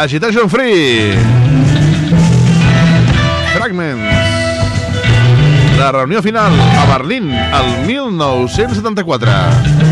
Agitation Free. Fragments. La reunió final a Berlín, el 1974.